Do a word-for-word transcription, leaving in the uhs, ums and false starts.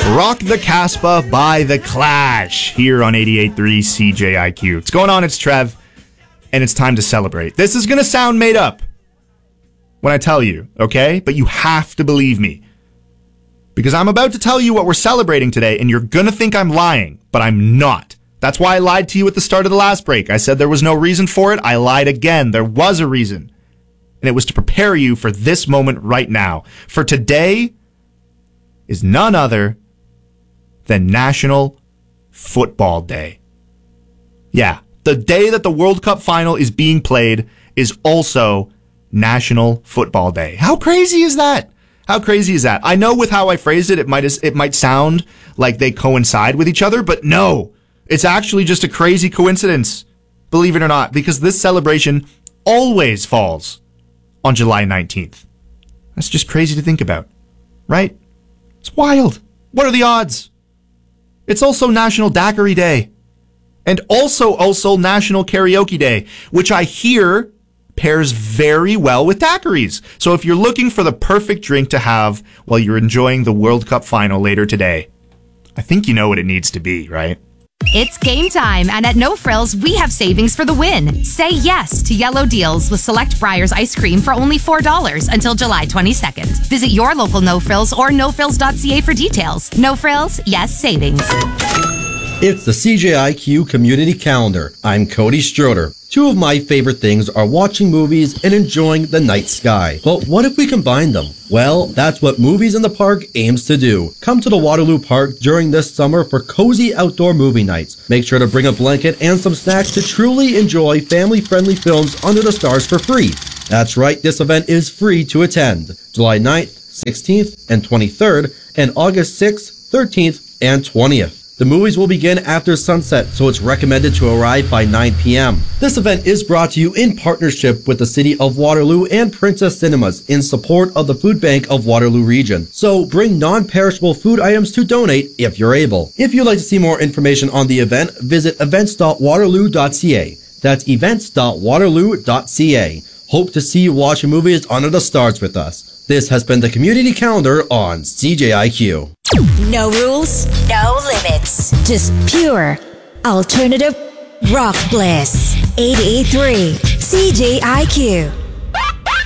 Rock the Casbah by The Clash here on eighty-eight point three C J I Q. What's going on? It's Trev, and it's time to celebrate. This is going to sound made up when I tell you, okay? But you have to believe me, because I'm about to tell you what we're celebrating today, and you're going to think I'm lying, but I'm not. That's why I lied to you at the start of the last break. I said there was no reason for it. I lied again. There was a reason, and it was to prepare you for this moment right now. For today is none other than National Football Day. Yeah, the day that the World Cup final is being played is also National Football Day. How crazy is that? How crazy is that? I know with how I phrased it, it might it might sound like they coincide with each other, but no, it's actually just a crazy coincidence, believe it or not, because this celebration always falls on July nineteenth. That's just crazy to think about, right? It's wild. What are the odds? It's also National Daiquiri Day. And also, also National Karaoke Day, which I hear pairs very well with daiquiris. So if you're looking for the perfect drink to have while you're enjoying the World Cup final later today, I think you know what it needs to be, right? It's game time, and at No Frills, we have savings for the win. Say yes to yellow deals with select Breyers ice cream for only four dollars until July twenty-second. Visit your local No Frills or no frills dot c a for details. No Frills, yes savings. It's the C J I Q Community Calendar. I'm Cody Stroder. Two of my favorite things are watching movies and enjoying the night sky. But what if we combine them? Well, that's what Movies in the Park aims to do. Come to the Waterloo Park during this summer for cozy outdoor movie nights. Make sure to bring a blanket and some snacks to truly enjoy family-friendly films under the stars for free. That's right, this event is free to attend. July ninth, sixteenth, and twenty-third, and August sixth, thirteenth, and twentieth. The movies will begin after sunset, so it's recommended to arrive by nine p.m. This event is brought to you in partnership with the City of Waterloo and Princess Cinemas in support of the Food Bank of Waterloo Region. So bring non-perishable food items to donate if you're able. If you'd like to see more information on the event, visit events dot waterloo dot c a. That's events dot waterloo dot c a. Hope to see you watching movies under the stars with us. This has been the Community Calendar on C J I Q. No rules, no limits. Just pure alternative rock bliss. eighty-eight point three C J I Q.